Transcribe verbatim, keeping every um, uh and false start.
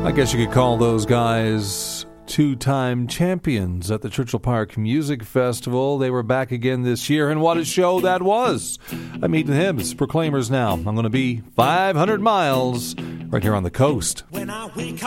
I guess you could call those guys two-time champions at the Churchill Park Music Festival. They were back again this year, and what a show that was. I'm Eaton Hibbs, Proclaimers now. I'm going to be five hundred miles right here on the coast. When I wake up